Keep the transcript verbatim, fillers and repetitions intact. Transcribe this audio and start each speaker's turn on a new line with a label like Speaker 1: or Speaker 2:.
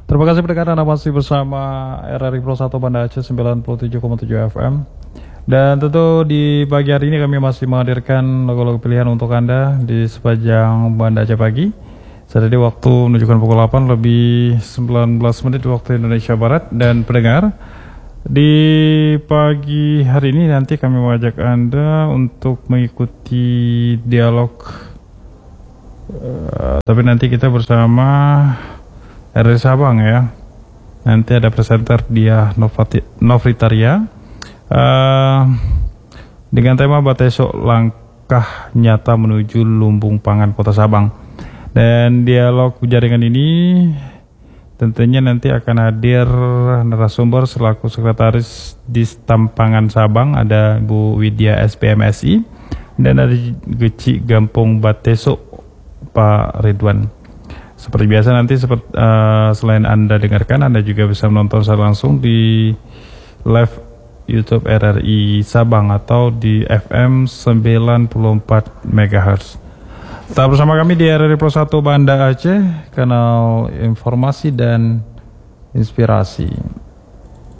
Speaker 1: Terima kasih pendengar, Anda masih bersama R R I Pro satu Banda Aceh sembilan puluh tujuh koma tujuh F M. Dan tentu di pagi hari ini kami masih menghadirkan lagu-lagu pilihan untuk Anda di sepanjang Banda Aceh pagi. Saat ini waktu menunjukkan pukul delapan lebih sembilan belas menit waktu Indonesia Barat. Dan pendengar, di pagi hari ini nanti kami mengajak Anda untuk mengikuti dialog uh, tapi nanti kita bersama R R I Sabang ya. Nanti ada presenter dia Novritaria uh, dengan tema Bateso Langkah Nyata Menuju Lumbung Pangan Kota Sabang. Dan dialog jaringan ini tentunya nanti akan hadir narasumber selaku Sekretaris Distampangan Sabang, ada Bu Widya S P M S I, dan ada Geci Gampung Bateso Pak Ridwan. Seperti biasa nanti seperti, uh, selain Anda dengarkan, Anda juga bisa menonton secara langsung di live YouTube R R I Sabang atau di F M sembilan puluh empat megahertz. Tetap bersama kami di R R I Pro satu Banda Aceh, kanal informasi dan inspirasi.